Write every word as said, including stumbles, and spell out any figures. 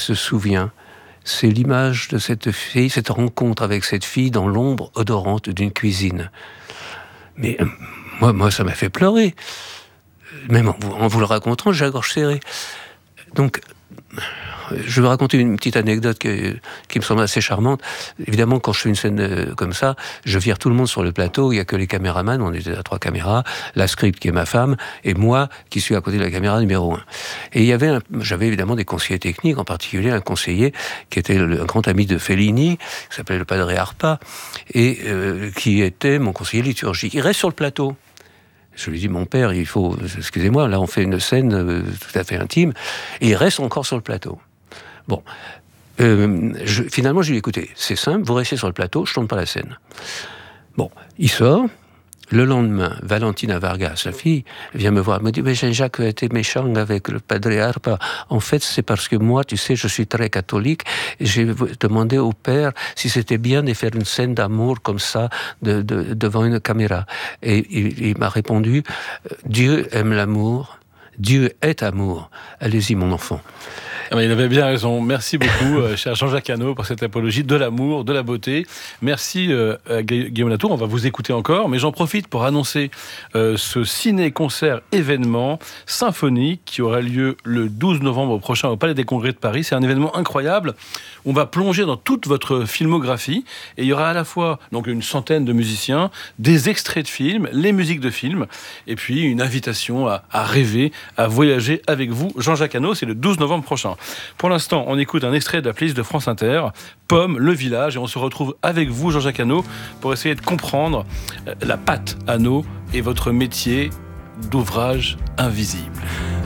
se souvient. C'est l'image de cette fille, cette rencontre avec cette fille dans l'ombre odorante d'une cuisine. Mais euh, moi, moi, ça m'a fait pleurer. Même en vous, en vous le racontant, j'ai la gorge serrée. Donc, je vais raconter une petite anecdote qui, qui me semble assez charmante. Évidemment, quand je fais une scène euh, comme ça, je vire tout le monde sur le plateau. Il n'y a que les caméramans, on était à trois caméras, la script qui est ma femme, et moi qui suis à côté de la caméra numéro un. Et il y avait, un, j'avais évidemment des conseillers techniques, en particulier un conseiller qui était le, un grand ami de Fellini, qui s'appelait le Padre Arpa, et euh, qui était mon conseiller liturgique. Il reste sur le plateau. Je lui dis, mon père, il faut, excusez-moi, là on fait une scène euh, tout à fait intime, et il reste encore sur le plateau. Bon, euh, je, finalement, je lui ai dit, écoutez, c'est simple, vous restez sur le plateau, je ne tourne pas la scène. Bon, il sort. Le lendemain, Valentina Vargas, sa fille, vient me voir, elle me dit, mais Jean-Jacques a été méchant avec le Padre Arpa. En fait, c'est parce que moi, tu sais, je suis très catholique, et j'ai demandé au père si c'était bien de faire une scène d'amour comme ça, de, de, devant une caméra. Et il, il m'a répondu, Dieu aime l'amour, Dieu est amour. Allez-y, mon enfant. Ah ben, il avait bien raison. Merci beaucoup, euh, cher Jean-Jacques Hano, pour cette apologie de l'amour, de la beauté. Merci euh, à Guillaume Latour. On va vous écouter encore, mais j'en profite pour annoncer euh, ce ciné-concert événement symphonique qui aura lieu le douze novembre prochain au Palais des Congrès de Paris. C'est un événement incroyable. On va plonger dans toute votre filmographie et il y aura à la fois donc une centaine de musiciens, des extraits de films, les musiques de films, et puis une invitation à, à rêver, à voyager avec vous. Jean-Jacques Hano, c'est le douze novembre prochain. Pour l'instant, on écoute un extrait de la playlist de France Inter, Pomme, le village, et on se retrouve avec vous, Jean-Jacques Hano, pour essayer de comprendre la patte Hano et votre métier d'ouvrage invisible.